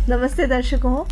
नमस्ते दर्शकों।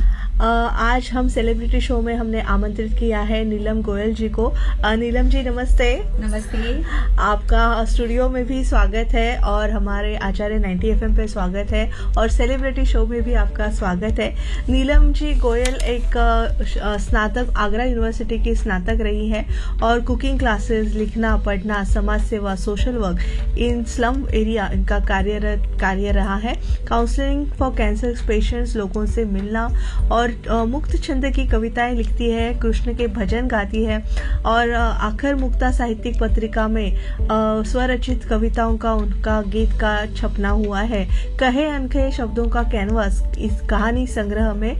आज हम सेलिब्रिटी शो में हमने आमंत्रित किया है नीलम गोयल जी को। नीलम जी नमस्ते। नमस्ते। आपका स्टूडियो में भी स्वागत है और हमारे आचार्य 90 FM पे स्वागत है और सेलिब्रिटी शो में भी आपका स्वागत है। नीलम जी गोयल एक स्नातक, आगरा यूनिवर्सिटी की स्नातक रही है और कुकिंग क्लासेस, लिखना, पढ़ना, समाज सेवा, social work in slum area इनका कार्य रहा है। काउंसलिंग फॉर कैंसर पेशेंट्स, लोगों से मिलना और मुक्त छंद की कविताएं लिखती है, कृष्ण के भजन गाती है और आखिर मुक्ता साहित्यिक पत्रिका में स्वरचित कविताओं का उनका गीत का छपना हुआ है। कहे अनकहे शब्दों का कैनवास इस कहानी संग्रह में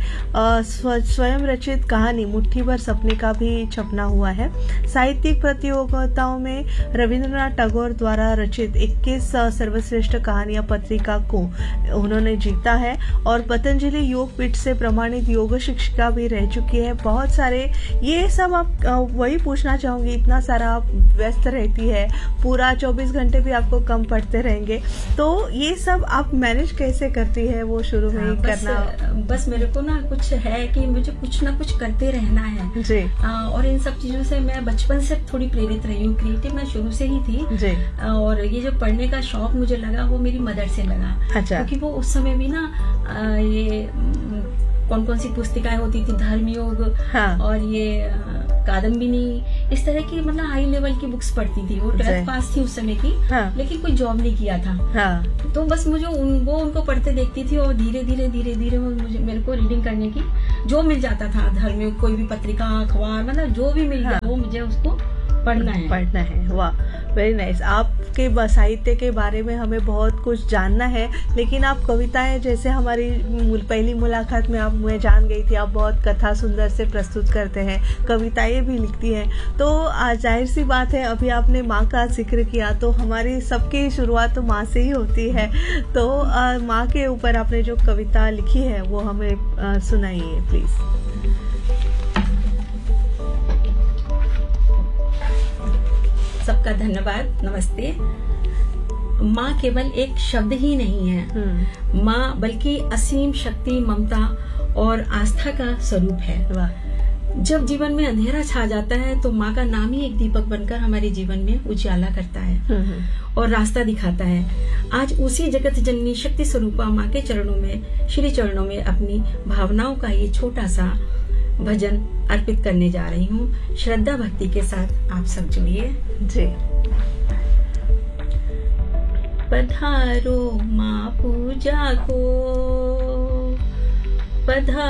स्वयं रचित कहानी मुट्ठी भर सपने का भी छपना हुआ है। साहित्यिक प्रतियोगिताओं में रविंद्रनाथ टैगोर द्वारा रचित 21 सर्वश्रेष्ठ कहानियां पत्रिका को उन्होंने जीता है और पतंजलि योग पीठ से प्रमाणित योग शिक्षिका भी रह चुकी है। बहुत सारे ये सब आप वही पूछना चाहूंगी, इतना सारा आप व्यस्त रहती है, पूरा 24 घंटे भी आपको कम पढ़ते रहेंगे, तो ये सब आप मैनेज कैसे करती है? वो शुरू में ही करना बस मेरे को ना कुछ है कि मुझे कुछ ना कुछ करते रहना है जी। और इन सब चीजों से मैं बचपन से थोड़ी प्रेरित रही हूँ। क्रिएटिव मैं शुरू से ही थी जी। और ये जो पढ़ने का शौक मुझे लगा वो मेरी मदर से लगा। अच्छा। क्योंकि वो उस समय भी ना ये कौन कौन सी पुस्तिकाएं होती थी, धर्मयोग हाँ। और ये कादम्बिनी, इस तरह की मतलब हाई लेवल की बुक्स पढ़ती थी। वो 12th पास थी उस समय की। हाँ। लेकिन कोई जॉब नहीं किया था। हाँ। तो बस मुझे वो उनको पढ़ते देखती थी और धीरे धीरे मुझे मेरे को रीडिंग करने की जो मिल जाता था, धर्मयोग, कोई भी पत्रिका, अखबार, मतलब जो भी मिल गया वो मुझे उसको पढ़ना है। वाह, वेरी नाइस। आपके साहित्य के बारे में हमें बहुत कुछ जानना है, लेकिन आप कविताएं, जैसे हमारी पहली मुलाकात में आप मुझे जान गई थी, आप बहुत कथा सुंदर से प्रस्तुत करते हैं, कविताएं भी लिखती हैं। तो जाहिर सी बात है, अभी आपने माँ का जिक्र किया, तो हमारी सबकी शुरुआत तो माँ से ही होती है। तो माँ के ऊपर आपने जो कविता लिखी है वो हमें सुनाइए प्लीज। सबका धन्यवाद, नमस्ते। माँ केवल एक शब्द ही नहीं है, माँ बल्कि असीम शक्ति, ममता और आस्था का स्वरूप है। जब जीवन में अंधेरा छा जाता है तो माँ का नाम ही एक दीपक बनकर हमारे जीवन में उजाला करता है और रास्ता दिखाता है। आज उसी जगत जननी शक्ति स्वरूपा माँ के चरणों में, श्री चरणों में अपनी भावनाओं का ये छोटा सा भजन अर्पित करने जा रही हूँ। श्रद्धा भक्ति के साथ आप सब जुड़िए जी। पधारो माँ पूजा को, पधारो